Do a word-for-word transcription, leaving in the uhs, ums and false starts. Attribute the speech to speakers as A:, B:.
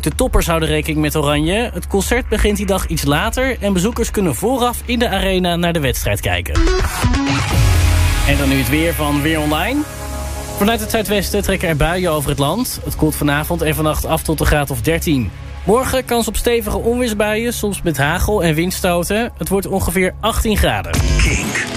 A: de toppers houden rekening met oranje. Het concert begint die dag iets later en bezoekers kunnen vooraf in de arena naar de wedstrijd kijken. En dan nu het weer van Weer Online. Vanuit het zuidwesten trekken er buien over het land. Het koelt vanavond en vannacht af tot een graad of dertien. Morgen kans op stevige onweersbuien, soms met hagel en windstoten. Het wordt ongeveer achttien graden.
B: Kink.